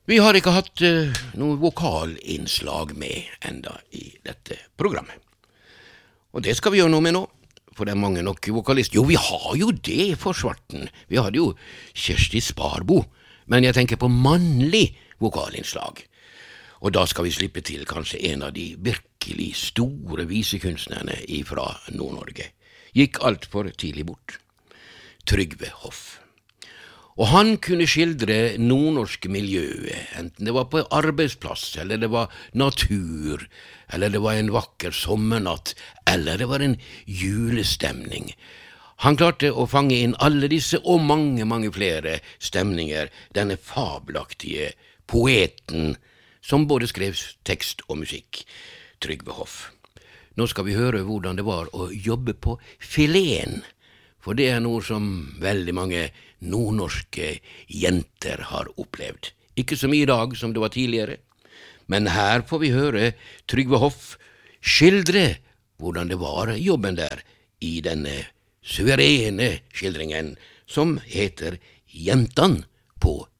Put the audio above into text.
Vi har ikke hatt noe vokalinnslag med enda i dette programmet. Og det skal vi gjøre noe med nå, for det er mange nok vokalister. Jo, vi har jo det for svarten. Vi hadde jo Kjersti Sparbo, men jeg tenker på mannlig vokalinnslag. Og da skal vi slippe til kanskje en av de virkelig store visekunstnerne fra Nord-Norge. Gikk alt for tidlig bort. Trygve Hoff. Og han kunne skildre nordnorske miljøet, enten det var på arbeidsplass, eller det var natur, eller det var en vakker sommernatt, eller det var en julestemning. Han klarte å fange inn alle disse og mange, mange flere stemninger, denne fabelaktige poeten, som både skrev tekst og musikk, Trygve Hoff. Nå skal vi høre hvordan det var å jobbe på fileten, for det er noe som veldig mange nordnorske jenter har opplevd. Ikke så mye i dag som det var tidligere, men her får vi høre Trygve Hoff skildre hvordan det var jobben der i denne suverene skildringen som heter Jentan på